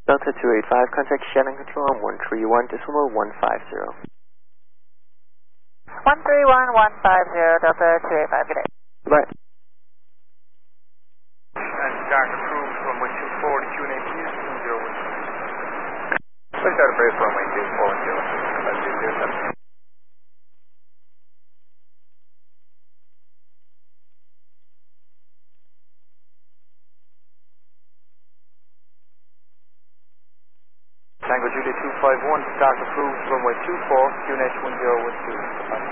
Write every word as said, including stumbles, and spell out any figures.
Delta two eight five, contact Shannon Control on one three one decimal one five zero. one three one one five zero, Delta two eight five, good day. Bye. And start approved runway two four to Q N H one zero one two. Let's start approved runway two four one zero. Let's do zero seven. Tango Julia two five one, start approved runway two four, Q N H one zero one two.